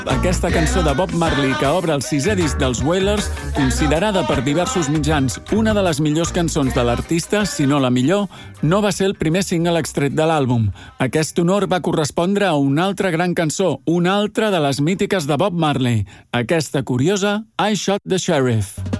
Aquesta cançó de Bob Marley que obre el 6è disc dels Wailers, considerada per diversos mitjans una de les millors cançons de l'artista, si no la millor, no va ser el primer single extret de l'àlbum. Aquest honor va correspondre a una altra gran cançó, una altra de les mítiques de Bob Marley, aquesta curiosa I Shot the Sheriff.